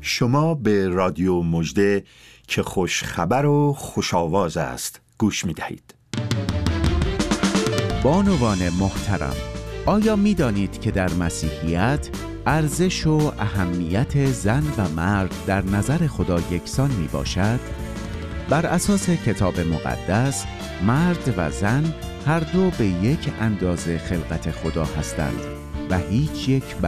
شما به رادیو مژده که خوش خبر و خوش آواز است گوش می دهید. بانوان محترم، آیا می دانید که در مسیحیت ارزش و اهمیت زن و مرد در نظر خدا یکسان می باشد؟ بر اساس کتاب مقدس، مرد و زن هر دو به یک اندازه خلقت خدا هستند و هیچ یک بر